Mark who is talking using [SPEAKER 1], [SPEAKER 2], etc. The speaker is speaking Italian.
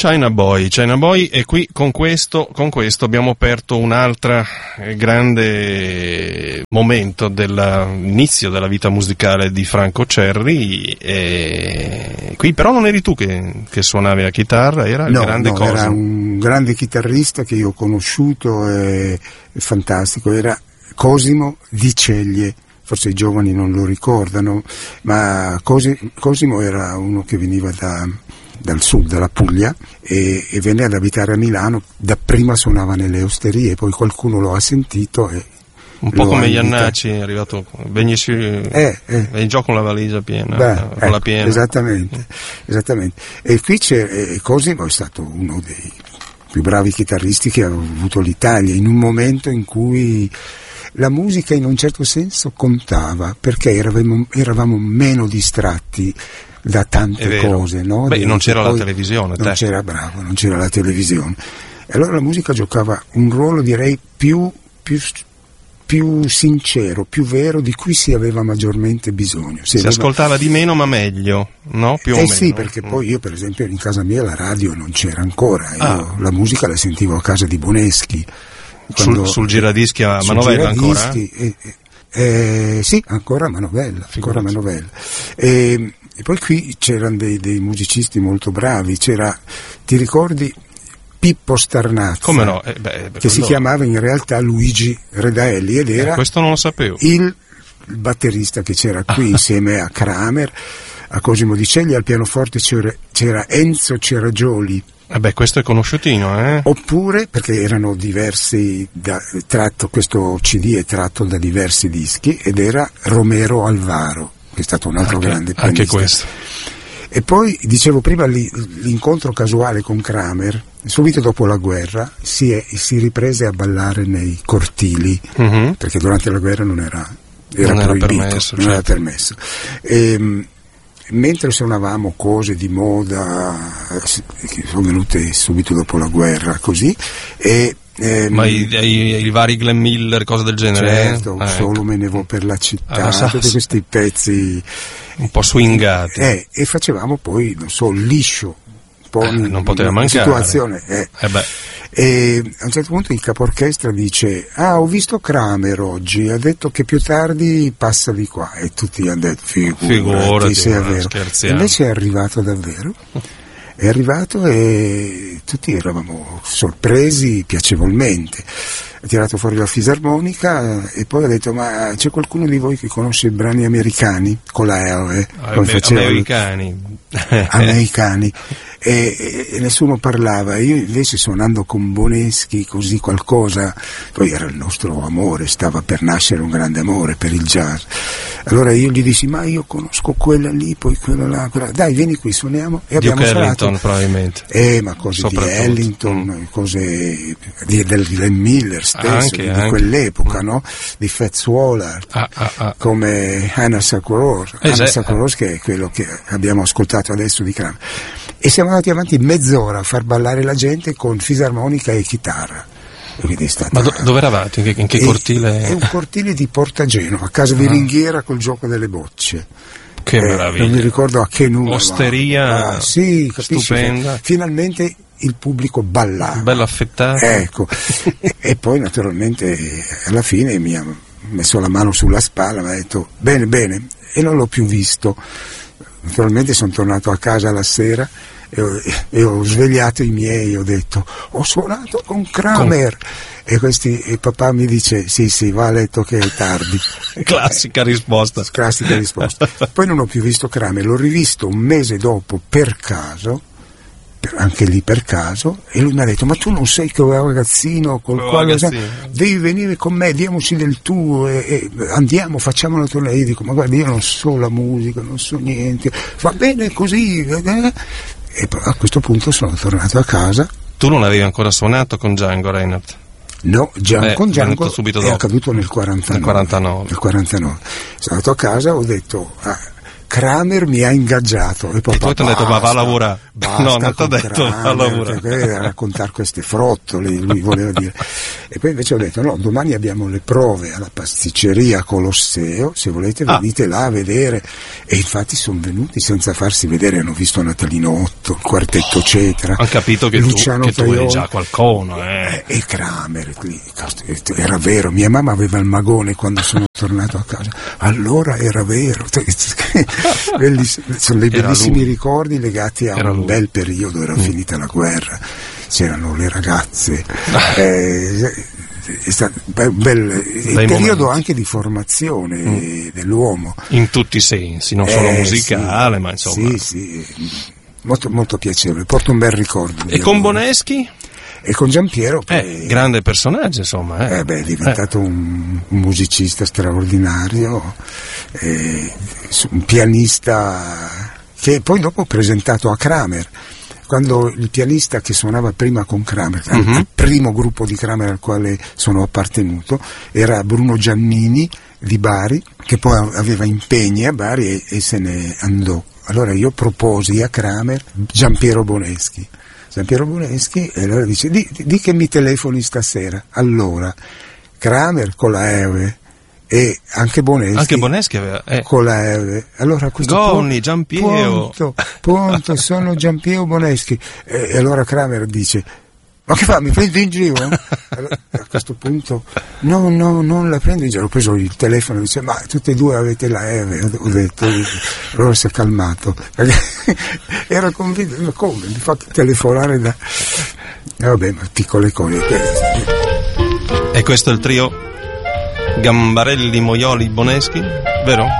[SPEAKER 1] China Boy, e qui con questo abbiamo aperto un'altra grande momento dell'inizio della vita musicale di Franco Cerri, e qui però non eri tu che suonavi la chitarra, era il grande Cosimo.
[SPEAKER 2] Era un grande chitarrista che io ho conosciuto, è fantastico, era Cosimo Di Ceglie. Forse i giovani non lo ricordano, ma Cosimo era uno che veniva dal sud, dalla Puglia, e venne ad abitare a Milano. Dapprima suonava nelle osterie, poi qualcuno lo ha sentito e
[SPEAKER 1] un po' come Iannacci è arrivato, in gioco con la valigia piena, con la piena.
[SPEAKER 2] Esattamente. E qui Cosimo è stato uno dei più bravi chitarristi che ha avuto l'Italia, in un momento in cui la musica in un certo senso contava, perché eravamo meno distratti da tante cose, no?
[SPEAKER 1] Non c'era la televisione.
[SPEAKER 2] Non c'era la televisione. E allora la musica giocava un ruolo, direi, più sincero, più vero, di cui si aveva maggiormente bisogno. Si
[SPEAKER 1] ascoltava di meno ma meglio, no? Più o meno.
[SPEAKER 2] Sì, perché poi io per esempio in casa mia la radio non c'era ancora, io la musica la sentivo a casa di Boneschi.
[SPEAKER 1] Sul giradischi a Manovella ancora?
[SPEAKER 2] Sì, ancora a Manovella. E poi qui c'erano dei musicisti molto bravi, ti ricordi Pippo Starnazza?
[SPEAKER 1] Come no?
[SPEAKER 2] Che si chiamava in realtà Luigi Redaelli, ed era
[SPEAKER 1] questo non lo sapevo.
[SPEAKER 2] Il batterista che c'era qui insieme a Kramer, a Cosimo Di Ceglie. Al pianoforte c'era Enzo Ceragioli.
[SPEAKER 1] Questo è conosciutino,
[SPEAKER 2] Oppure, perché erano diversi, questo CD è tratto da diversi dischi, ed era Romero Alvaro, che è stato un altro grande pianista.
[SPEAKER 1] Anche questo.
[SPEAKER 2] E poi, dicevo prima, l'incontro casuale con Kramer, subito dopo la guerra, si riprese a ballare nei cortili, perché durante la guerra non era proibito, non era permesso. Mentre suonavamo cose di moda che sono venute subito dopo la guerra, così,
[SPEAKER 1] ma i vari Glenn Miller, cose del genere?
[SPEAKER 2] Certo, Solo me ne vo per la città, tutti questi pezzi
[SPEAKER 1] un po' swingati,
[SPEAKER 2] e facevamo poi, non so, liscio, un po'
[SPEAKER 1] non poteva mancare
[SPEAKER 2] situazione, E a un certo punto il capo orchestra dice: ho visto Kramer oggi, ha detto che più tardi passa di qua, e tutti hanno detto figurati se è vero. E invece è arrivato davvero, è arrivato, e tutti eravamo sorpresi piacevolmente. Ha tirato fuori la fisarmonica e poi ha detto: ma c'è qualcuno di voi che conosce i brani americani? Con la L, americani. E nessuno parlava. Io invece, suonando con Boneschi, così qualcosa, poi era il nostro amore, stava per nascere un grande amore per il jazz. Allora io gli dissi: ma io conosco quella lì, poi quella là, dai, vieni qui, suoniamo. E abbiamo suonato.
[SPEAKER 1] Ellington, probabilmente.
[SPEAKER 2] Ma cose di Ellington, cose del Glenn Miller stesso, di quell'epoca, no? Di Fats Waller, come Hannah Sakuros, che è quello che abbiamo ascoltato adesso di Kramer. E siamo andati avanti mezz'ora a far ballare la gente con fisarmonica e chitarra.
[SPEAKER 1] Ma dove eravate? In che cortile?
[SPEAKER 2] È un cortile di Porta Genova, a casa di Ringhiera, col gioco delle bocce.
[SPEAKER 1] Che meraviglia!
[SPEAKER 2] Non mi ricordo a che numero.
[SPEAKER 1] Osteria stupenda.
[SPEAKER 2] Finalmente il pubblico ballava.
[SPEAKER 1] Bello affettato.
[SPEAKER 2] Ecco. e poi naturalmente alla fine mi ha messo la mano sulla spalla, mi ha detto: bene, e non l'ho più visto. Naturalmente sono tornato a casa la sera e ho svegliato i miei, ho detto: ho suonato con Kramer. E papà mi dice: sì, va a letto che è tardi.
[SPEAKER 1] Classica risposta.
[SPEAKER 2] Poi non ho più visto Kramer, l'ho rivisto un mese dopo per caso, anche lì per caso, e lui mi ha detto: ma tu non sei quel ragazzino col quale devi venire con me, diamoci del tuo, e andiamo, facciamo una tournée. Io dico: ma guarda, io non so la musica, non so niente, va bene così. E a questo punto sono tornato a casa.
[SPEAKER 1] Tu non avevi ancora suonato con Django Reinhardt?
[SPEAKER 2] No, con Django è accaduto nel 49.
[SPEAKER 1] Nel 49.
[SPEAKER 2] Sono andato a casa, ho detto: Kramer mi ha ingaggiato. E poi
[SPEAKER 1] ti hanno detto, ma va a lavorare. No, non ti ho detto, va a lavorare.
[SPEAKER 2] A raccontare queste frottole, lui voleva dire. E poi invece ho detto, no, domani abbiamo le prove alla pasticceria Colosseo, se volete venite là a vedere. E infatti sono venuti senza farsi vedere, hanno visto Natalino 8, il quartetto eccetera.
[SPEAKER 1] Hanno capito che
[SPEAKER 2] Luciano
[SPEAKER 1] tu eri già qualcuno.
[SPEAKER 2] E Kramer, era vero, mia mamma aveva il magone quando sono tornato a casa, allora era vero. Sono dei bellissimi ricordi legati a un bel periodo, era finita la guerra, c'erano le ragazze, è stato il periodo momenti. Anche di formazione dell'uomo
[SPEAKER 1] in tutti i sensi, non solo musicale, ma insomma
[SPEAKER 2] sì, molto, molto piacevole, porto un bel ricordo.
[SPEAKER 1] E con Boneschi?
[SPEAKER 2] E con Giampiero
[SPEAKER 1] grande personaggio, insomma.
[SPEAKER 2] È diventato un musicista straordinario, un pianista che poi dopo ho presentato a Kramer, quando il pianista che suonava prima con Kramer, il primo gruppo di Kramer al quale sono appartenuto, era Bruno Giannini di Bari, che poi aveva impegni a Bari e se ne andò. Allora io proposi a Kramer Giampiero Boneschi, e allora dice di che mi telefoni stasera. Allora Kramer con la Eve e anche Boneschi
[SPEAKER 1] aveva
[SPEAKER 2] con la Eve. Allora a questo
[SPEAKER 1] Gonni, Giampiero
[SPEAKER 2] punto sono Giampiero Boneschi, e allora Kramer dice, ma che fa, mi prendi in giro? Allora, a questo punto no, non la prendo in giro. Ho preso il telefono e dice, ma tutti e due avete la Eve? Ho detto, allora si è calmato, era convinto, ma come, mi fa telefonare da vabbè, ma piccole cose.
[SPEAKER 1] E questo è il trio Gambarelli, Moioli, Boneschi, vero?